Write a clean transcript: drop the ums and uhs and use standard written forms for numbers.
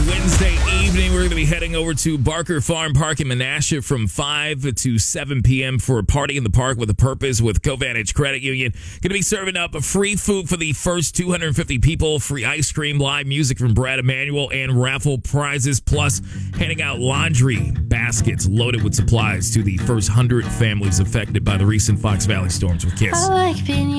Wednesday evening. We're going to be heading over to Barker Farm Park in Menasha from 5 to 7 p.m. for a party in the park with a purpose with Covantage Credit Union. Going to be serving up free food for the first 250 people, free ice cream, live music from Brad Emanuel, and raffle prizes, plus handing out laundry baskets loaded with supplies to the first 100 families affected by the recent Fox Valley storms with Kiss.